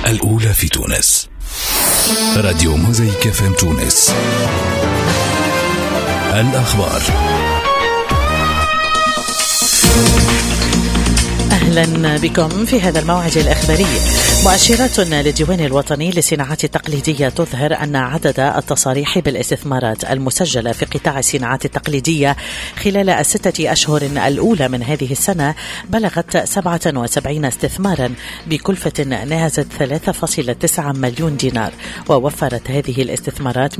الأولى في تونس. راديو موزايك FM تونس. الأخبار. أهلا بكم في هذا الموعد الأخباري. مؤشرات للديوان الوطني للصناعات التقليدية تظهر أن عدد التصاريح بالاستثمارات المسجلة في قطاع الصناعات التقليدية خلال 6 أشهر الأولى من هذه السنة بلغت 77 استثمارا بكلفة ناهزت 3.9 مليون دينار، ووفرت هذه الاستثمارات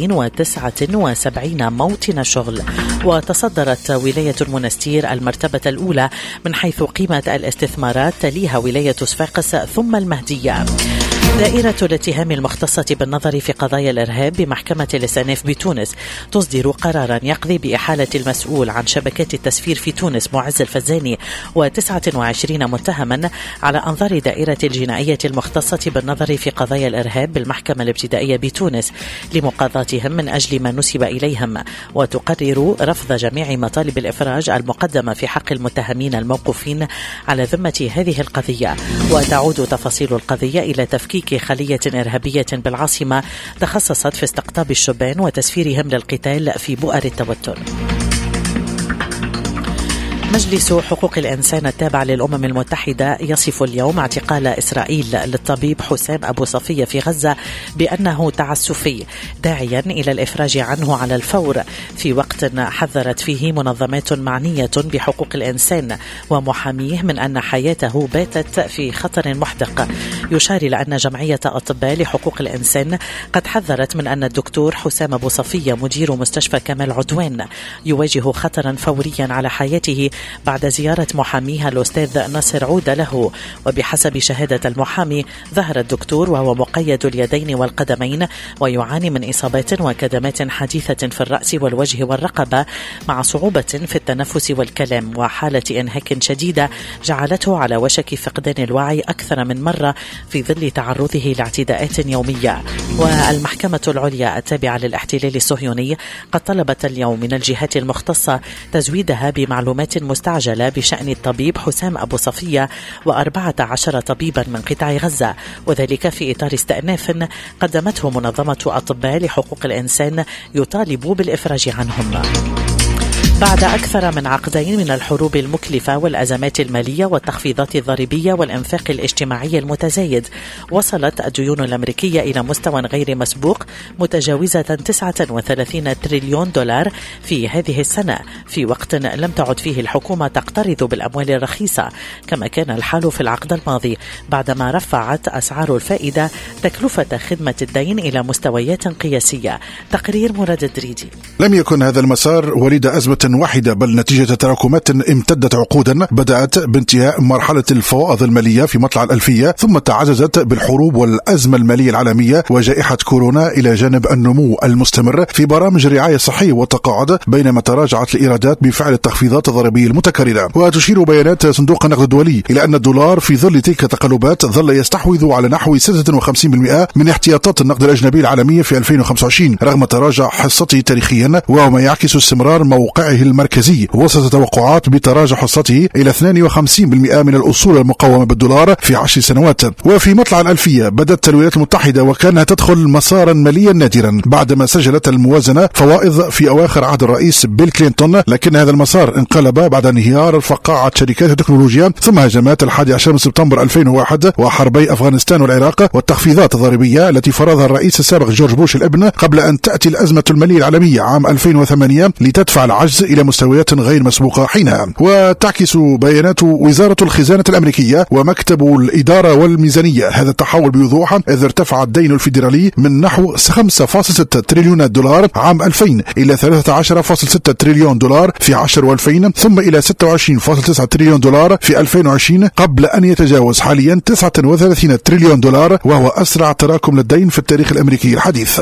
279 موطن شغل. وتصدرت ولاية المنستير المرتبة الأولى من حيث قيمة الاستثمارات، تليها ولاية صفاقس ثم المهدية. دائرة الاتهام المختصة بالنظر في قضايا الإرهاب بمحكمة الاستئناف بتونس تصدر قرارا يقضي بإحالة المسؤول عن شبكات التسفير في تونس معز الفزاني و29 متهما على أنظار دائرة الجنائية المختصة بالنظر في قضايا الإرهاب بالمحكمة الابتدائية بتونس لمقاضاتهم من أجل ما نسب إليهم، وتقرر رفض جميع مطالب الإفراج المقدمة في حق المتهمين الموقوفين على ذمة هذه القضية. وتعود تفاصيل القضية إلى تفكيك خلية إرهابية بالعاصمة تخصصت في استقطاب الشبان وتسفيرهم للقتال في بؤر التوتر. مجلس حقوق الإنسان التابع للأمم المتحدة يصف اليوم اعتقال إسرائيل للطبيب حسام أبو صفية في غزة بأنه تعسفي، داعيا إلى الإفراج عنه على الفور، في وقت حذرت فيه منظمات معنية بحقوق الإنسان ومحاميه من أن حياته باتت في خطر محدق. يشار إلى أن جمعية أطباء لحقوق الإنسان قد حذرت من أن الدكتور حسام أبو صفية مدير مستشفى كمال عدوان يواجه خطرا فوريا على حياته بعد زيارة محاميها الأستاذ ناصر عودة له. وبحسب شهادة المحامي ظهر الدكتور وهو مقيد اليدين والقدمين ويعاني من إصابات وكدمات حديثة في الرأس والوجه والرقبة مع صعوبة في التنفس والكلام وحالة إنهاك شديدة جعلته على وشك فقدان الوعي أكثر من مرة في ظل تعرضه لاعتداءات يومية. والمحكمة العليا التابعة للاحتلال الصهيوني قد طلبت اليوم من الجهات المختصة تزويدها بمعلومات مستعجلة بشأن الطبيب حسام أبو صفية و14 طبيبا من قطاع غزة، وذلك في إطار استئناف قدمته منظمة أطباء لحقوق الإنسان يطالب بالإفراج عنهم. بعد أكثر من عقدين من الحروب المكلفة والأزمات المالية والتخفيضات الضريبية والإنفاق الاجتماعي المتزايد، وصلت الديون الأمريكية إلى مستوى غير مسبوق متجاوزة 39 تريليون دولار في هذه السنة، في وقت لم تعد فيه الحكومة تقترض بالأموال الرخيصة كما كان الحال في العقد الماضي، بعدما رفعت أسعار الفائدة تكلفة خدمة الدين إلى مستويات قياسية. تقرير مراد الدريدي. لم يكن هذا المسار وليد أزمة واحدة، بل نتيجة تراكمات امتدت عقودا بدأت بانتهاء مرحلة الفوائض المالية في مطلع الألفية، ثم تعززت بالحروب والأزمة المالية العالمية وجائحة كورونا، إلى جانب النمو المستمر في برامج الرعاية الصحية والتقاعد، بينما تراجعت الإيرادات بفعل التخفيضات الضريبية المتكررة. وتشير بيانات صندوق النقد الدولي إلى أن الدولار في ظل تلك التقلبات ظل يستحوذ على نحو 56% من احتياطات النقد الأجنبي العالمية في 2025 رغم تراجع حصته تاريخيا، وهو ما يعكس استمرار موقعه المركزي وسط توقعات بتراجع حصته إلى 52% من الأصول المقومة بالدولار في 10 سنوات. وفي مطلع الألفية بدأت الولايات المتحدة وكانها تدخل مسارا ماليا نادرا بعدما سجلت الموازنة فوائض في أواخر عهد الرئيس بيل كلينتون، لكن هذا المسار انقلب بعد انهيار فقاعة شركات التكنولوجيا ثم هجمات 11 سبتمبر 2001 وحربي أفغانستان والعراق والتخفيضات الضريبية التي فرضها الرئيس السابق جورج بوش الابن، قبل أن تأتي الأزمة المالية العالمية عام 2008 لتدفع العجز إلى مستويات غير مسبوقة حينها. وتعكس بيانات وزارة الخزانة الأمريكية ومكتب الإدارة والميزانية هذا التحول بوضوح، إذ ارتفع الدين الفيدرالي من نحو 5.6 تريليون دولار عام 2000 إلى 13.6 تريليون دولار في 10 و2000 ثم إلى 26.9 تريليون دولار في 2020 قبل أن يتجاوز حاليا 39 تريليون دولار، وهو أسرع تراكم للدين في التاريخ الأمريكي الحديث.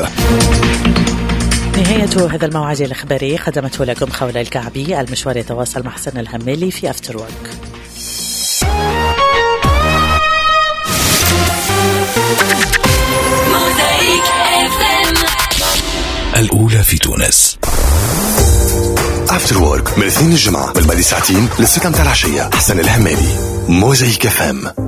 نهاية هذا الموعد الإخباري قدمته لكم خولة الكعبي. المشوار يتواصل مع حسن الهمالي في أفتر وورك. الأولى في تونس. أفتر وورك من الاثنين الجمعة من بعد ساعتين للستة متاع العشية. حسن الهمالي موزايك FM.